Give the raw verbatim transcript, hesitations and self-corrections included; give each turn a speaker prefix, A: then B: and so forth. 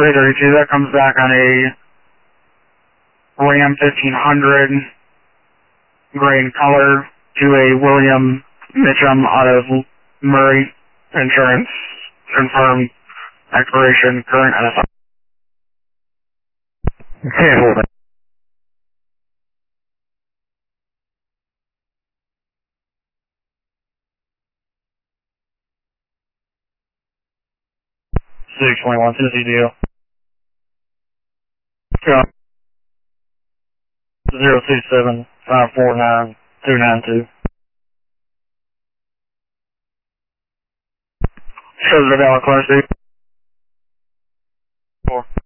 A: Radar E two, that comes back on a Ram fifteen hundred, gray in color, to a William Mitchum out of Murray Insurance, confirmed expiration, current N S I. Okay, hold it. six twenty-one, Tennessee deal. Yeah. zero two seven five four nine two nine two. Shows the valid class eight. Four.